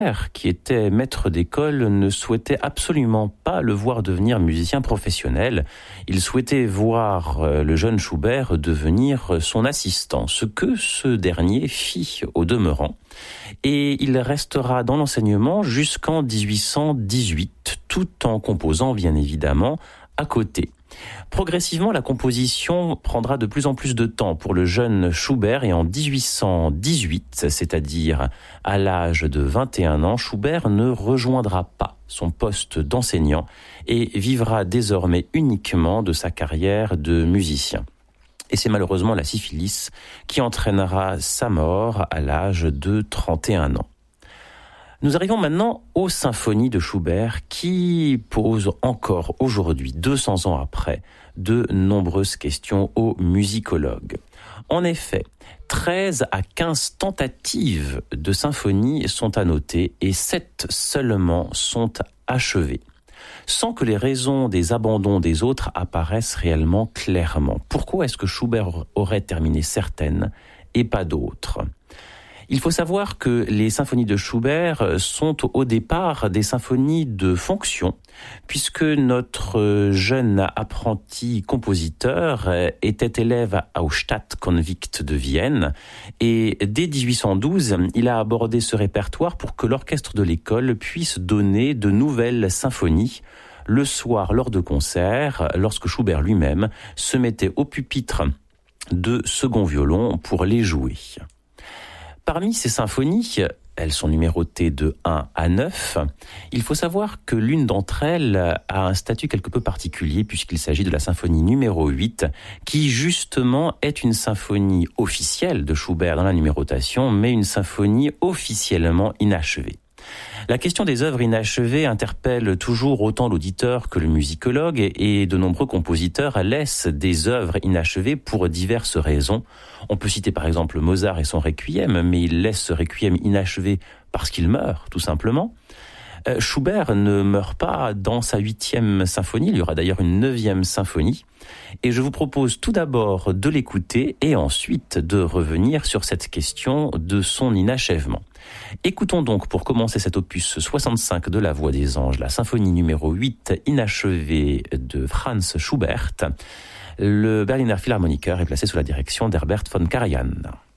qui était maître d'école, ne souhaitait absolument pas le voir devenir musicien professionnel. Il souhaitait voir le jeune Schubert devenir son assistant, ce que ce dernier fit au demeurant. Et il restera dans l'enseignement jusqu'en 1818, tout en composant bien évidemment à côté. Progressivement, la composition prendra de plus en plus de temps pour le jeune Schubert et en 1818, c'est-à-dire à l'âge de 21 ans, Schubert ne rejoindra pas son poste d'enseignant et vivra désormais uniquement de sa carrière de musicien. Et c'est malheureusement la syphilis qui entraînera sa mort à l'âge de 31 ans. Nous arrivons maintenant aux symphonies de Schubert qui posent encore aujourd'hui, 200 ans après, de nombreuses questions aux musicologues. En effet, 13 à 15 tentatives de symphonies sont à noter et 7 seulement sont achevées, sans que les raisons des abandons des autres apparaissent réellement clairement. Pourquoi est-ce que Schubert aurait terminé certaines et pas d'autres ? Il faut savoir que les symphonies de Schubert sont au départ des symphonies de fonction, puisque notre jeune apprenti compositeur était élève au Staatskonvikt de Vienne, et dès 1812, il a abordé ce répertoire pour que l'orchestre de l'école puisse donner de nouvelles symphonies le soir lors de concerts, lorsque Schubert lui-même se mettait au pupitre de second violon pour les jouer. Parmi ces symphonies, elles sont numérotées de 1 à 9. Il faut savoir que l'une d'entre elles a un statut quelque peu particulier puisqu'il s'agit de la symphonie numéro 8 qui justement est une symphonie officielle de Schubert dans la numérotation mais une symphonie officiellement inachevée. La question des œuvres inachevées interpelle toujours autant l'auditeur que le musicologue et de nombreux compositeurs laissent des œuvres inachevées pour diverses raisons. On peut citer par exemple Mozart et son Requiem, mais il laisse ce Requiem inachevé parce qu'il meurt, tout simplement. Schubert ne meurt pas dans sa 8e symphonie, il y aura d'ailleurs une 9e symphonie. Et je vous propose tout d'abord de l'écouter et ensuite de revenir sur cette question de son inachèvement. Écoutons donc pour commencer cet opus 65 de La Voix des Anges, la symphonie numéro 8 inachevée de Franz Schubert. Le Berliner Philharmoniker est placé sous la direction d'Herbert von Karajan.